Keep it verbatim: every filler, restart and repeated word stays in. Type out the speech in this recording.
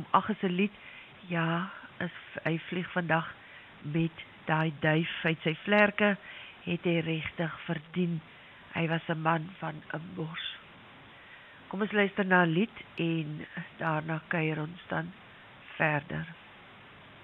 ag is 'n lied, ja, is, hy vlieg vandag met daai duif uit sy vlerke, het hy regtig verdien. Hy was 'n man van 'n bos. Kom ons luister na 'n lied en daarna kuier ons dan verder.